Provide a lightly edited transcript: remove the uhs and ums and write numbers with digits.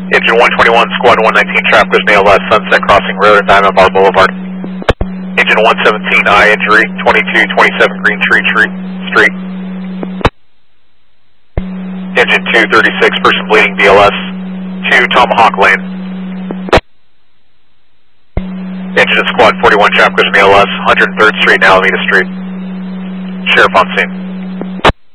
Engine 121, Squad 119, traffic is ALS, Sunset Crossing Road and Diamond Bar Boulevard. Engine 117, eye injury, 2227 Green Tree Street. Engine 236, person bleeding, BLS, 2 Tomahawk Lane. Engine Squad 41, traffic is ALS, 103rd Street and Alameda Street. Sheriff on scene.